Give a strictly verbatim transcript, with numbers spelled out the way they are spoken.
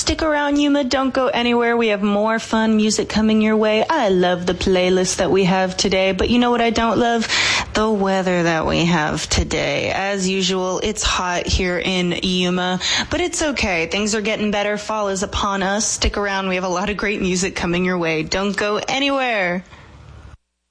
Stick around, Yuma. Don't go anywhere. We have more fun music coming your way. I love the playlist that we have today, but you know what I don't love? The weather that we have today. As usual, it's hot here in Yuma, but it's okay. Things are getting better. Fall is upon us. Stick around. We have a lot of great music coming your way. Don't go anywhere.